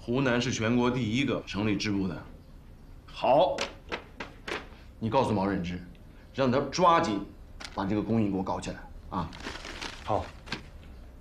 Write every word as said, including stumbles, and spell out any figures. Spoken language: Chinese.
湖南是全国第一个成立支部的。好，你告诉毛任之，让他抓紧把这个公益给我搞起来啊！ 好。